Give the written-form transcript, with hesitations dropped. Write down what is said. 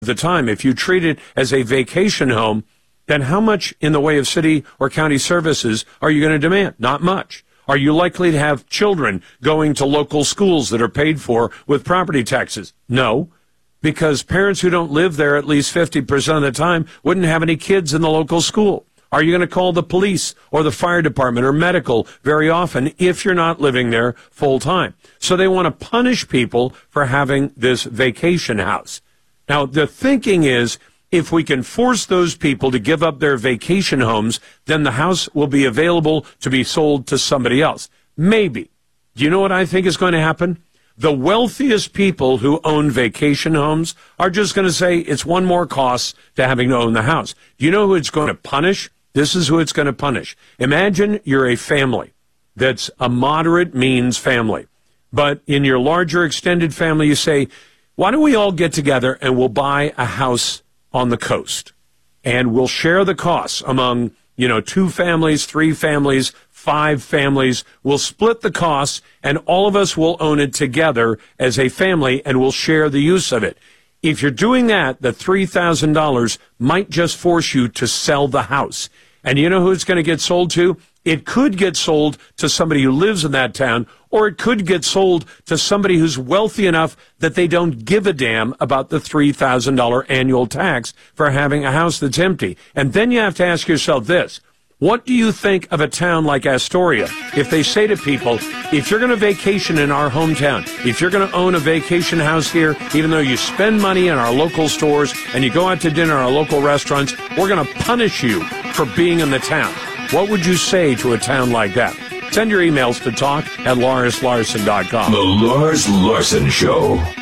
the time. If you treat it as a vacation home, then how much in the way of city or county services are you going to demand? Not much. Are you likely to have children going to local schools that are paid for with property taxes? No, because parents who don't live there at least 50% of the time wouldn't have any kids in the local school. Are you going to call the police or the fire department or medical very often if you're not living there full time? So they want to punish people for having this vacation house. Now, the thinking is if we can force those people to give up their vacation homes, then the house will be available to be sold to somebody else. Maybe. Do you know what I think is going to happen? The wealthiest people who own vacation homes are just going to say it's one more cost to having to own the house. Do you know who it's going to punish? This is who it's going to punish. Imagine you're a family that's a moderate means family. But in your larger extended family, you say, why don't we all get together and we'll buy a house on the coast? And we'll share the costs among, 2 families, 3 families, 5 families. We'll split the costs and all of us will own it together as a family and we'll share the use of it. If you're doing that, the $3,000 might just force you to sell the house. And you know who it's going to get sold to? It could get sold to somebody who lives in that town, or it could get sold to somebody who's wealthy enough that they don't give a damn about the $3,000 annual tax for having a house that's empty. And then you have to ask yourself this. What do you think of a town like Astoria if they say to people, if you're going to vacation in our hometown, if you're going to own a vacation house here, even though you spend money in our local stores and you go out to dinner at our local restaurants, we're going to punish you for being in the town. What would you say to a town like that? Send your emails to talk@LarsLarson.com. The Lars Larson Show.